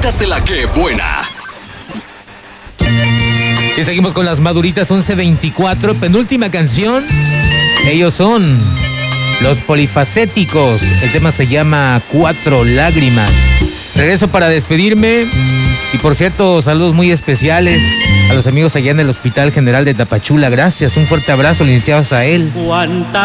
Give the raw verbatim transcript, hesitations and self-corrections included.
Maduritas de la que buena. Y seguimos con las maduritas once veinticuatro, penúltima canción. Ellos son Los Polifacéticos. El tema se llama Cuatro Lágrimas. Regreso para despedirme. Y por cierto, saludos muy especiales a los amigos allá en el Hospital General de Tapachula. Gracias, un fuerte abrazo, licenciado Sael.